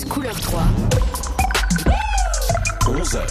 Plus couleur 3. 11h.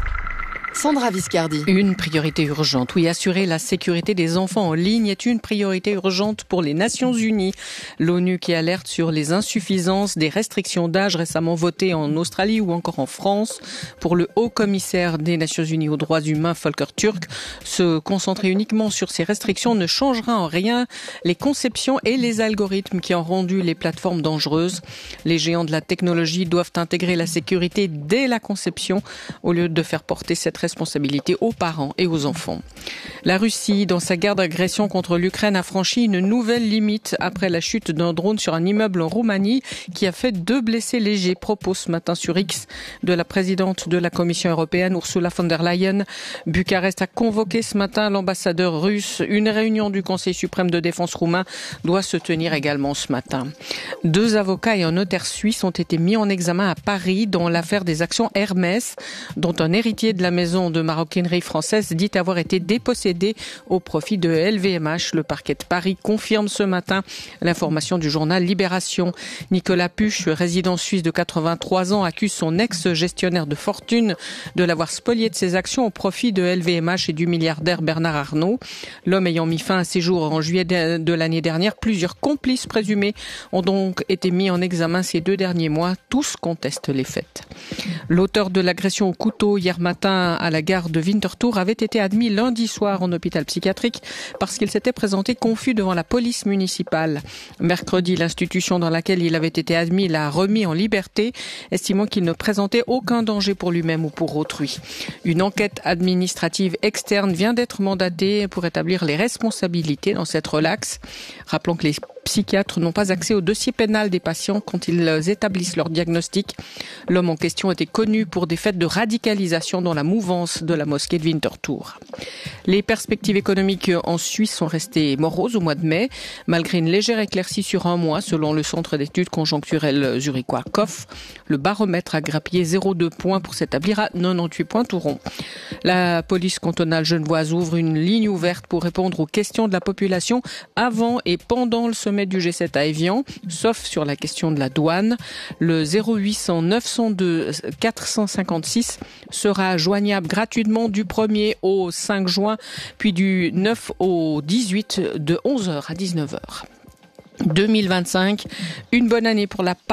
Sandra Viscardi. Une priorité urgente. Oui, assurer la sécurité des enfants en ligne est une priorité urgente pour les Nations Unies. L'ONU qui alerte sur les insuffisances des restrictions d'âge récemment votées en Australie ou encore en France. Pour le haut commissaire des Nations Unies aux droits humains, Volker Türk, se concentrer uniquement sur ces restrictions ne changera en rien les conceptions et les algorithmes qui ont rendu les plateformes dangereuses. Les géants de la technologie doivent intégrer la sécurité dès la conception au lieu de faire porter cette responsabilité aux parents et aux enfants. La Russie, dans sa guerre d'agression contre l'Ukraine, a franchi une nouvelle limite après la chute d'un drone sur un immeuble en Roumanie qui a fait 2 blessés légers. Propos ce matin sur X de la présidente de la Commission européenne, Ursula von der Leyen. Bucarest a convoqué ce matin l'ambassadeur russe. Une réunion du Conseil suprême de défense roumain doit se tenir également ce matin. 2 avocats et un notaire suisse ont été mis en examen à Paris dans l'affaire des actions Hermès, dont un héritier de la maison de maroquinerie française dit avoir été dépossédé au profit de LVMH. Le parquet de Paris confirme ce matin l'information du journal Libération. Nicolas Puch, résident suisse de 83 ans, accuse son ex-gestionnaire de fortune de l'avoir spolié de ses actions au profit de LVMH et du milliardaire Bernard Arnault. L'homme ayant mis fin à ses jours en juillet de l'année dernière, plusieurs complices présumés ont donc été mis en examen ces 2 derniers mois. Tous contestent les faits. L'auteur de l'agression au couteau hier matin à la gare de Winterthur avait été admis lundi soir en hôpital psychiatrique parce qu'il s'était présenté confus devant la police municipale. Mercredi, l'institution dans laquelle il avait été admis l'a remis en liberté, estimant qu'il ne présentait aucun danger pour lui-même ou pour autrui. Une enquête administrative externe vient d'être mandatée pour établir les responsabilités dans cette relaxe. Rappelons que les psychiatres n'ont pas accès au dossier pénal des patients quand ils établissent leur diagnostic. L'homme en question était connu pour des faits de radicalisation dans la mouvance de la mosquée de Winterthur. Les perspectives économiques en Suisse sont restées moroses au mois de mai, malgré une légère éclaircie sur un mois, selon le centre d'études conjoncturelles zurichois COF. Le baromètre a grappillé 0,2 points pour s'établir à 98 points tout rond. La police cantonale genevoise ouvre une ligne ouverte pour répondre aux questions de la population avant et pendant le sommet du G7 à Évian, sauf sur la question de la douane. Le 0800 902 456 sera joignable gratuitement du 1er au 5 juin, puis du 9 au 18 de 11h à 19h. 2025, une bonne année pour la